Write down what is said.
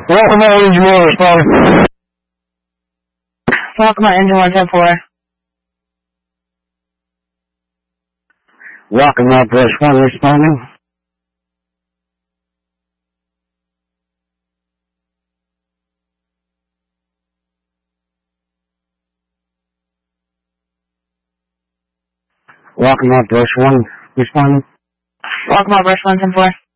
Welcome out, Engine 1 responding. Welcome out, Engine 110-4. Welcome out, Brush 1 responding. Welcome out, Brush 1 responding. Welcome out, Brush 110-4.